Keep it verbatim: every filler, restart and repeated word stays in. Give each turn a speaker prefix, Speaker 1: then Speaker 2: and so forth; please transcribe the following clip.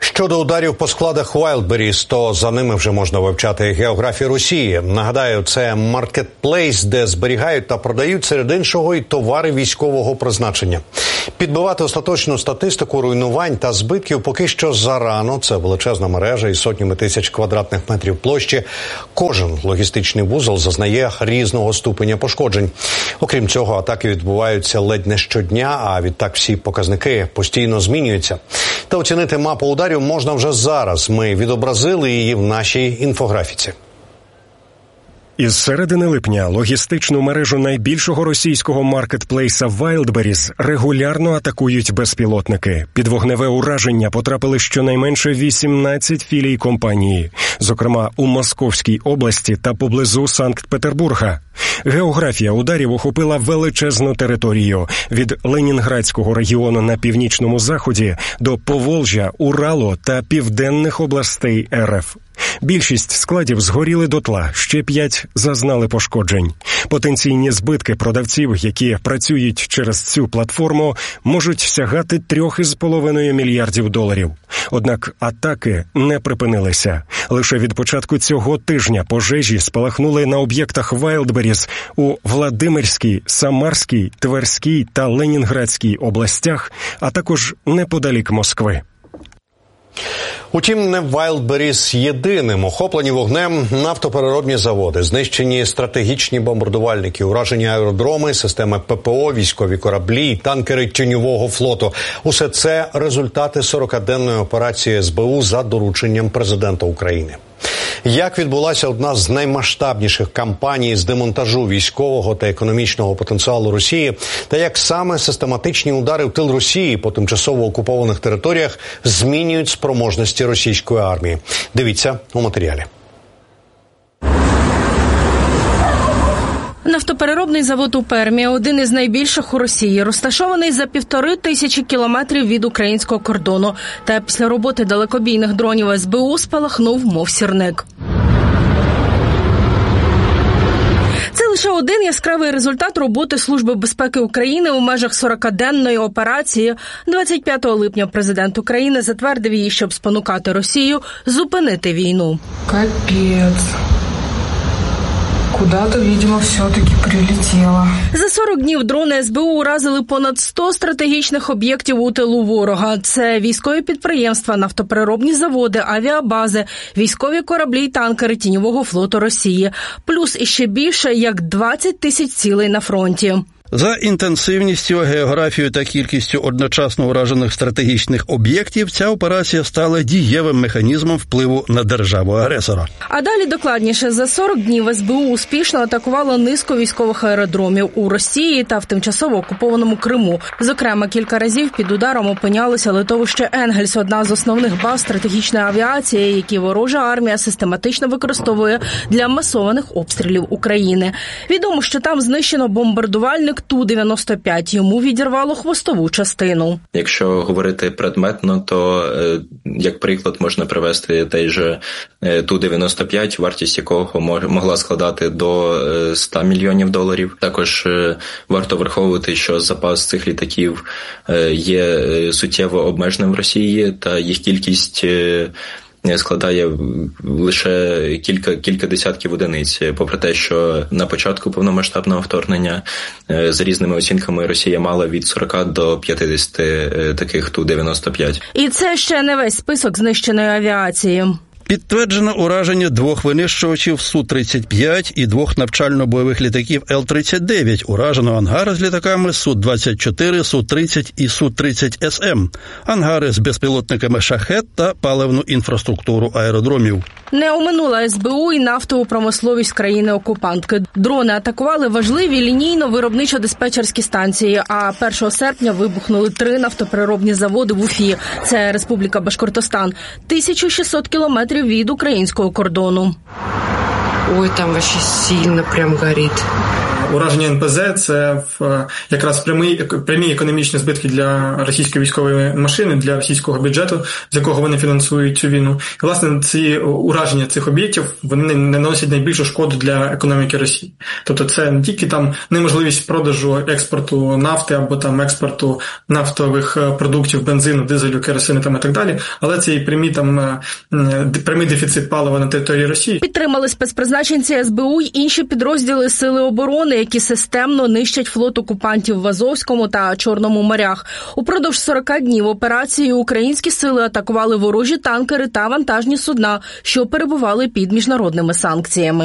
Speaker 1: Щодо ударів по складах Wildberries, то за ними вже можна вивчати географію Росії. Нагадаю, це маркетплейс, де зберігають та продають серед іншого і товари військового призначення. Підбивати остаточну статистику руйнувань та збитків поки що зарано. Це величезна мережа із сотнями тисяч квадратних метрів площі. Кожен логістичний вузол зазнає різного ступеня пошкоджень. Окрім цього, атаки відбуваються ледь не щодня, а відтак всі показники постійно змінюються. Та оцінити мапу ударів можна вже зараз. Ми відобразили її в нашій інфографіці.
Speaker 2: Із середини липня логістичну мережу найбільшого російського маркетплейса Wildberries регулярно атакують безпілотники. Під вогневе ураження потрапили щонайменше вісімнадцять філій компанії, зокрема у Московській області та поблизу Санкт-Петербурга. Географія ударів охопила величезну територію – від Ленінградського регіону на північному заході до Поволжя, Уралу та південних областей РФ. Більшість складів згоріли дотла, ще п'ять зазнали пошкоджень. Потенційні збитки продавців, які працюють через цю платформу, можуть сягати трьох із половиною мільярдів доларів. Однак атаки не припинилися. Лише від початку цього тижня пожежі спалахнули на об'єктах Wildberries у Владимирській, Самарській, Тверській та Ленінградській областях, а також неподалік Москви.
Speaker 1: Утім, не Wildberries єдиним. Охоплені вогнем нафтопереробні заводи, знищені стратегічні бомбардувальники, уражені аеродроми, системи ППО, військові кораблі, танкери тіньового флоту. Усе це результати сорокаденної операції СБУ за дорученням президента України. Як відбулася одна з наймасштабніших кампаній з демонтажу військового та економічного потенціалу Росії, та як саме систематичні удари в тил Росії по тимчасово окупованих територіях змінюють спроможності російської армії. Дивіться у матеріалі.
Speaker 3: Нафтопереробний завод у Пермі – один із найбільших у Росії, розташований за півтори тисячі кілометрів від українського кордону. Та після роботи далекобійних дронів СБУ спалахнув, мов сірник. Це лише один яскравий результат роботи Служби безпеки України у межах сорокаденної операції. двадцять п'ятого липня президент України затвердив її, щоб спонукати Росію зупинити війну.
Speaker 4: Капець. Куда-то, видимо, все-таки прилетіло.
Speaker 3: За сорок днів дрони СБУ уразили понад сто стратегічних об'єктів у тилу ворога. Це військові підприємства, нафтопереробні заводи, авіабази, військові кораблі й танкери тіньового флоту Росії. Плюс іще більше, як двадцять тисяч цілей на фронті.
Speaker 5: За інтенсивністю, географією та кількістю одночасно уражених стратегічних об'єктів ця операція стала дієвим механізмом впливу на державу-агресора.
Speaker 3: А далі докладніше. За сорок днів СБУ успішно атакувало низку військових аеродромів у Росії та в тимчасово окупованому Криму. Зокрема, кілька разів під ударом опинялося литовище Енгельс, одна з основних баз стратегічної авіації, які ворожа армія систематично використовує для масованих обстрілів України. Відомо, що там знищено бомбардувальник Ту дев'яносто п'ять, йому відірвало хвостову частину.
Speaker 6: Якщо говорити предметно, то як приклад можна привести той же Ту дев'яносто п'ять, вартість якого могла складати до ста мільйонів доларів. Також варто враховувати, що запас цих літаків є суттєво обмеженим в Росії, та їх кількість складає лише кілька, кілька десятків одиниць. Попри те, що на початку повномасштабного вторгнення з різними оцінками Росія мала від сорока до п'ятдесяти таких Ту дев'яносто п'ять.
Speaker 3: І це ще не весь список знищеної авіації.
Speaker 5: Підтверджено ураження двох винищувачів Су тридцять п'ять і двох навчально-бойових літаків Л тридцять дев'ять. Уражено ангари з літаками Су двадцять чотири, Су тридцять і Су тридцять С М. Ангари з безпілотниками «Шахет» та паливну інфраструктуру аеродромів.
Speaker 3: Не оминула СБУ і нафтову промисловість країни-окупантки. Дрони атакували важливі лінійно-виробничо-диспетчерські станції, а першого серпня вибухнули три нафтопереробні заводи в Уфі. Це Республіка Башкортостан. тисяча шістсот кілометрів від українського кордону.
Speaker 4: Ой, там вообще сильно прям горит.
Speaker 7: Ураження ен пе зет – це якраз прямі, прямі економічні збитки для російської військової машини, для російського бюджету, з якого вони фінансують цю війну. І, власне, ці ураження цих об'єктів, вони наносять найбільшу шкоду для економіки Росії. Тобто це не тільки там неможливість продажу, експорту нафти або там експорту нафтових продуктів, бензину, дизелю, керосину там і так далі, але це і прямі там прямий дефіцит палива на території Росії.
Speaker 3: Підтримали спецпризначенці ес бе у й інші підрозділи Сили оборони, які системно нищать флот окупантів в Азовському та Чорному морях. Упродовж сорока днів операції українські сили атакували ворожі танкери та вантажні судна, що перебували під міжнародними санкціями.